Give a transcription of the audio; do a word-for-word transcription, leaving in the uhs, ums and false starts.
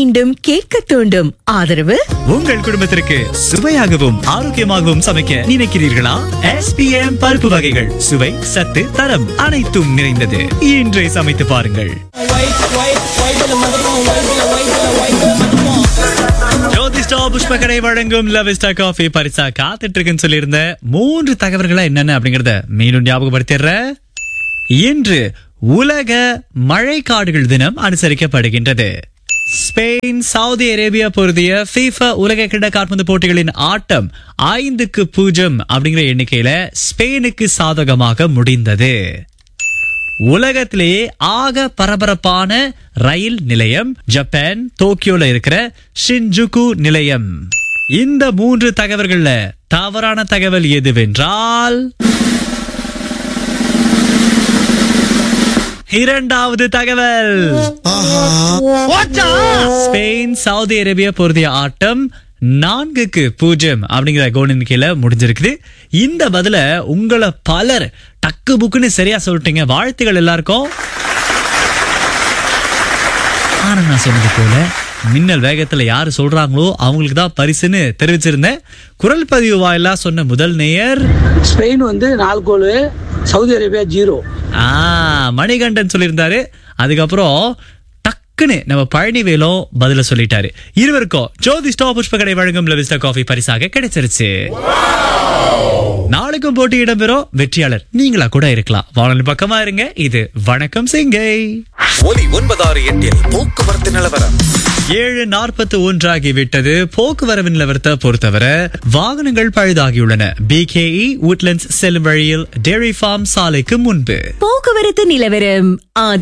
மீண்டும் கேட்க தூண்டும் ஆதரவு உங்கள் குடும்பத்திற்கு சுவையாகவும் ஆரோக்கியமாகவும் சமைக்க நினைக்கிறீர்களா? எஸ் பி எம் பருப்பு வகைகள் சுவை, சத்து, தரம் அனைத்தும் நிறைந்தது. இன்றே சமைத்து பாருங்கள். ஜோதிஸ்டா புஷ்பகடை வழங்கும் லவிஸ்டா காஃபி பரிசா காத்துட்டு இருக்குன்னு சொல்லியிருந்த மூன்று தகவல்களா என்னென்ன அப்படிங்கறத மீண்டும் ஞாபகப்படுத்திடுறேன். இன்று உலக மழைக்காடுகள் தினம் அனுசரிக்கப்படுகின்றது. ஸ்பெயின், சவுதி அரேபியா பொருதிய FIFA உலக கிண்ண கால்பந்து போட்டிகளின் ஆட்டம் ஐந்துக்கு பூஜ்ஜியம் அப்படிங்கிற எண்ணிக்கையில ஸ்பெயினுக்கு சாதகமாக முடிந்தது. உலகத்திலேயே ஆக பரபரப்பான ரயில் நிலையம் ஜப்பான் டோக்கியோல இருக்கிற ஷின்ஜுகு நிலையம். இந்த மூன்று தகவல்கள்ல தவறான தகவல் எதுவென்றால் இரண்டாவது தகவல். ஸ்பெயின் சவுதி அரேபியா பொருதிய ஆட்டம் நான்குக்கு பூஜ்ஜியம் அப்படிங்கிற கோல் எண்ணிக்கையில முடிஞ்சிருக்குது. இந்த பதில உங்களை பலர் டக்கு புக்குன்னு சரியா சொல்லிட்டீங்க. வாழ்த்துகள் எல்லாருக்கும். ஆனா நான் சொன்னது போல மின்னல் வேகத்துல யாரு சொல்றாங்களோ அவங்களுக்கு தான் பரிசுன்னு தெரிவிச்சிருந்தேன். குரல் பதிவு வாயிலா சொன்ன முதல் நேயர் ஸ்பெயின் வந்து நாலு கோல், சவுதி அரேபியா ஜீரோ. ஆ மணிகண்டன் சொல்லியிருந்தாரு. அதுக்கப்புறம் டக்குன்னு நம்ம பழனிவேலும் பதில சொல்லிட்டாரு. இருவருக்கும் ஜோதிஸ்டா புஷ்பகடை வழங்கும் லவிஸ்டா காஃபி பரிசாக கிடைச்சிருச்சு. நாளைக்கும் போட்டி இடம்பெறும். வெற்றியாளர் நீங்களா கூட இருக்கலாம். வானொலி பக்கமா இருங்க. இது வணக்கம் சிங்கை. ஒலி ஒன்பதாறு எட்டில் போக்குவரத்து நிலவரம். ஏழு நாற்பத்தி ஒன்றாகி விட்டது. போக்குவரவு நிலவரத்தை பொறுத்தவரை வாகனங்கள் பழுதாகியுள்ளன. பிகேஇ உட்லண்ட்ஸ் செல்லும் வழியில் டெய்ரி ஃபார்ம் சாலைக்கு முன்பு போக்குவரத்து நிலவரம்.